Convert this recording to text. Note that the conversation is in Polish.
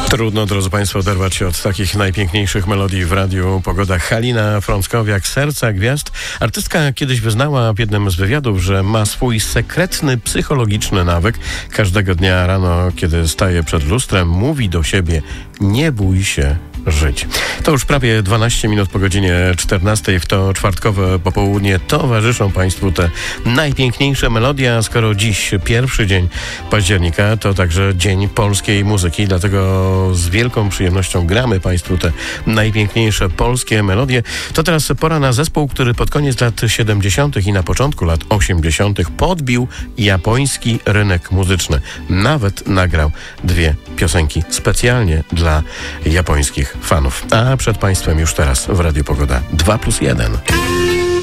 Trudno, drodzy Państwo, oderwać się od takich najpiękniejszych melodii w radiu. Pogoda. Halina Frąckowiak, Serca Gwiazd. Artystka kiedyś wyznała w jednym z wywiadów, że ma swój sekretny, psychologiczny nawyk. Każdego dnia rano, kiedy staje przed lustrem, mówi do siebie: nie bój się żyć. To już prawie 12 minut po godzinie 14. W to czwartkowe popołudnie towarzyszą Państwu te najpiękniejsze melodie, a skoro dziś pierwszy dzień października, to także Dzień Polskiej Muzyki, dlatego z wielką przyjemnością gramy Państwu te najpiękniejsze polskie melodie. To teraz pora na zespół, który pod koniec lat 70. i na początku lat 80. podbił japoński rynek muzyczny. Nawet nagrał 2 piosenki specjalnie dla japońskich fanów. A przed Państwem już teraz w Radiu Pogoda 2+1.